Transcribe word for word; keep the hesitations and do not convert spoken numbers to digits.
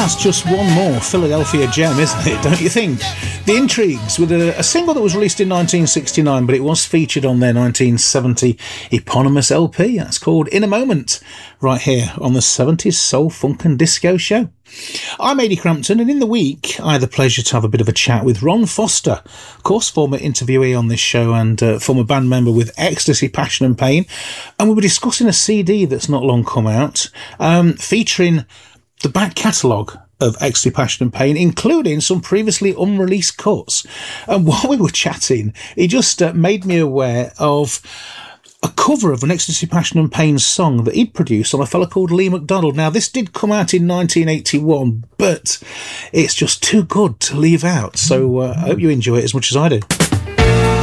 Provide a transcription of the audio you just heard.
That's just one more Philadelphia gem, isn't it, don't you think? The Intrigues, with a, a single that was released in nineteen sixty-nine, but it was featured on their nineteen seventy eponymous L P. That's called In a Moment, right here on the seventies Soul, Funk and Disco Show. I'm Ady Crampton, and in the week I had the pleasure to have a bit of a chat with Ron Foster, of course former interviewee on this show and uh, former band member with Ecstasy, Passion and Pain, and we were discussing a C D that's not long come out, um, featuring the back catalogue of Ecstasy, Passion and Pain, including some previously unreleased cuts. And while we were chatting, he just uh, made me aware of a cover of an Ecstasy, Passion and Pain song that he'd produced on a fella called Lee McDonald. Now, this did come out in nineteen eighty-one, but it's just too good to leave out. So uh, I hope you enjoy it as much as I do.